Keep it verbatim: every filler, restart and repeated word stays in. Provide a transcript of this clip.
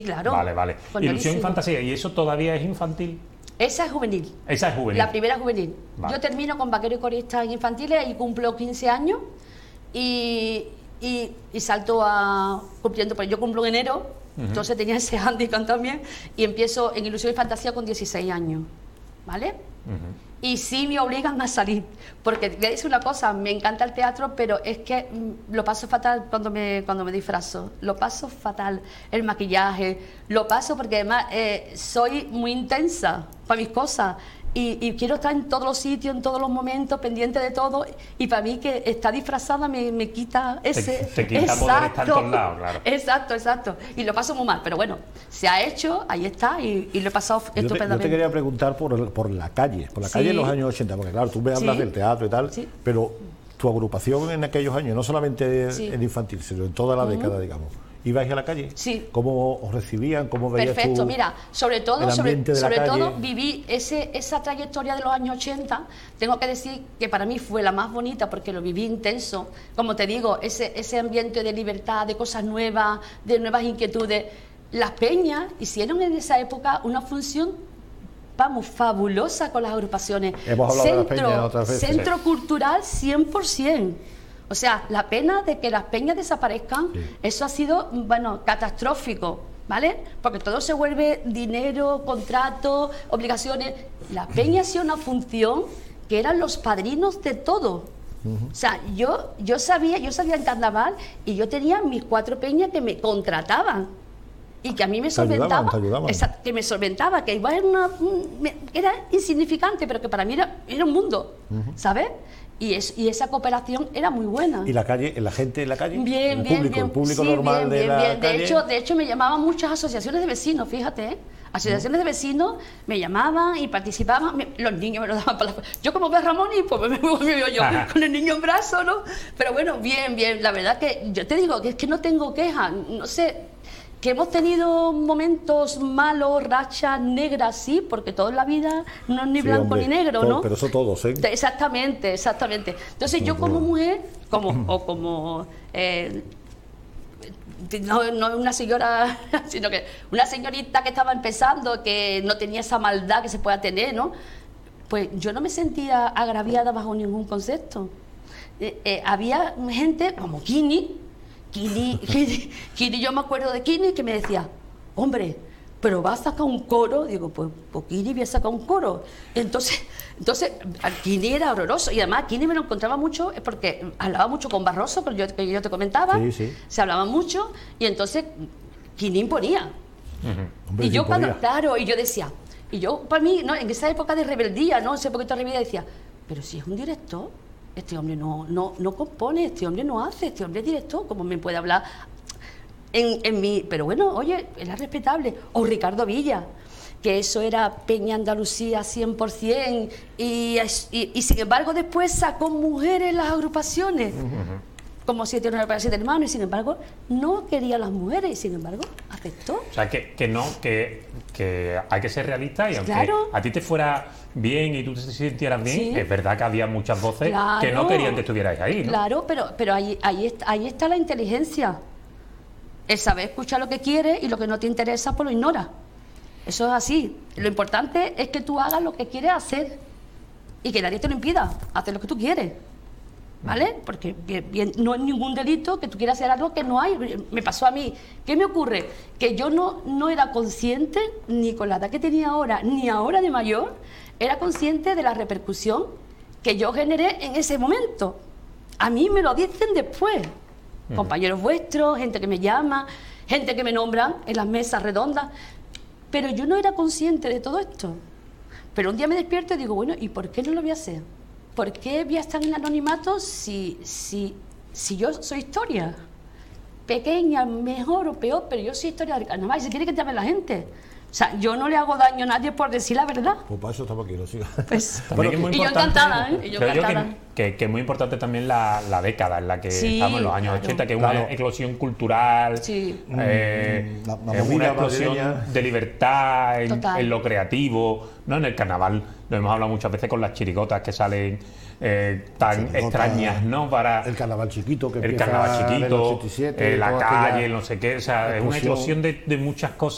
Claro. Vale, vale. Buenísimo. Ilusión y fantasía, ¿y eso todavía es infantil? Esa es juvenil. Esa es juvenil. La primera juvenil. Vale. Yo termino con Vaquero y Corista en infantiles y cumplo quince años y, y, y salto a cumpliendo, pues yo cumplo en enero, uh-huh. Entonces tenía ese handicap también y empiezo en Ilusión y Fantasía con dieciséis años, ¿vale? Uh-huh. Y sí me obligan a salir, porque voy a decir una cosa, me encanta el teatro, pero es que mm, lo paso fatal cuando me, cuando me disfrazo, lo paso fatal, el maquillaje, lo paso porque además eh, soy muy intensa para mis cosas y, y quiero estar en todos los sitios, en todos los momentos, pendiente de todo, y para mí que está disfrazada me, me quita ese... Te, te quita poder estar en todos lados, claro. Exacto, exacto, y lo paso muy mal, pero bueno, se ha hecho, ahí está, y, y lo he pasado yo estupendamente. Te, yo te quería preguntar por, por la calle, por la sí. calle en los años ochenta, porque claro, tú me hablas sí. del teatro y tal, sí. pero tu agrupación en aquellos años, no solamente sí. en infantil, sino en toda la uh-huh. década, digamos, ¿ibais a la calle? Sí. ¿Cómo os recibían? ¿Cómo veías Perfecto, tú mira, sobre todo, sobre, sobre todo viví ese, esa trayectoria de los años ochenta, tengo que decir que para mí fue la más bonita porque lo viví intenso, como te digo, ese, ese ambiente de libertad, de cosas nuevas, de nuevas inquietudes. Las peñas hicieron en esa época una función, vamos, fabulosa con las agrupaciones. Hemos hablado centro, de las peñas otras veces. Centro cultural cien por ciento. O sea, la pena de que las peñas desaparezcan, sí. eso ha sido, bueno, catastrófico, ¿vale? Porque todo se vuelve dinero, contratos, obligaciones. La peña ha sido una función que eran los padrinos de todo. Uh-huh. O sea, yo, yo sabía, yo salía en carnaval y yo tenía mis cuatro peñas que me contrataban y que a mí me solventaba, esa, que me solventaba, que igual era, una, era insignificante, pero que para mí era, era un mundo, uh-huh. ¿sabes? Y, es, y esa cooperación era muy buena. ¿Y la calle, la gente en la calle? Bien, el bien, público, bien. El público sí, normal bien, de bien, la bien. calle. De hecho, de hecho, me llamaban muchas asociaciones de vecinos, fíjate, ¿eh? Asociaciones de vecinos me llamaban y participaban, me, los niños me lo daban para la... Yo como veo a Ramón y pues me voy yo con el niño en brazo, ¿no? Pero bueno, bien, bien. La verdad que yo te digo que es que no tengo quejas, no sé... Que hemos tenido momentos malos, rachas negras, sí, porque todo en la vida no es ni sí, blanco hombre, ni negro, todo, ¿no? Pero eso todos, ¿eh? Exactamente, exactamente. Entonces todo, yo como todo. mujer, como o como eh, no, no una señora, sino que una señorita que estaba empezando, que no tenía esa maldad que se pueda tener, ¿no? Pues yo no me sentía agraviada bajo ningún concepto. Eh, eh, había gente como Kini. Kini, Kini, Kini, yo me acuerdo de Kini que me decía, hombre, pero va a sacar un coro. Digo, pues, pues Kini voy a sacar un coro. Entonces, entonces Kini era horroroso y además Kini me lo encontraba mucho porque hablaba mucho con Barroso, que yo, que yo te comentaba, sí, sí. se hablaba mucho y entonces Kini imponía. Uh-huh. Hombre, y yo imponía. Cuando, claro, y yo decía, y yo para mí, ¿no? En esa época de rebeldía, ¿no? Ese poquito de rebeldía decía, pero si es un director. Este hombre no, no, no compone, este hombre no hace, este hombre es director, ¿cómo me puede hablar en, en mi...? Pero bueno, oye, era respetable. O Ricardo Villa, que eso era Peña Andalucía cien por ciento, y, y, y sin embargo después sacó mujeres en las agrupaciones, uh-huh. como Siete Honores para Siete Hermanos, y sin embargo no quería a las mujeres, y sin embargo aceptó. O sea, que, que no, que, que hay que ser realista y aunque claro. a ti te fuera bien y tú te sintieras bien, sí. es verdad que había muchas voces claro. que no querían que estuvierais ahí, ¿no? Claro, pero, pero ahí, ahí, está, ahí está la inteligencia. El saber escuchar lo que quieres y lo que no te interesa, pues lo ignora. Eso es así. Lo importante es que tú hagas lo que quieres hacer y que nadie te lo impida, hacer lo que tú quieres. ¿Vale? Porque bien, bien, no es ningún delito que tú quieras hacer algo que no hay. Me pasó a mí. ¿Qué me ocurre? Que yo no, no era consciente, ni con la edad que tenía ahora, ni ahora de mayor, era consciente de la repercusión que yo generé en ese momento. A mí me lo dicen después. Uh-huh. Compañeros vuestros, gente que me llama, gente que me nombran en las mesas redondas. Pero yo no era consciente de todo esto. Pero un día me despierto y digo, bueno, ¿y por qué no lo voy a hacer? ¿Por qué voy a estar en el anonimato si, si, si yo soy historia? Pequeña, mejor o peor, pero yo soy historia del carnaval. Y se quiere que te llame la gente. O sea, yo no le hago daño a nadie por decir la verdad. Pues para eso estaba aquí, lo sigo. Pues, bueno, es muy y yo encantada, ¿eh? Y yo encantada. Que, que, que es muy importante también la, la década en la que sí, estamos, en los años claro. ochenta, que es claro. una eclosión cultural, sí. eh, la, la es una explosión de libertad en, en lo creativo, ¿no? En el carnaval, lo hemos hablado muchas veces con las chirigotas que salen eh, tan Chirigota, extrañas, ¿no? Para el carnaval chiquito, que el carnaval chiquito, en el ochenta y siete, eh, la calle, aquella, no sé qué, o sea, es una explosión de, de muchas cosas.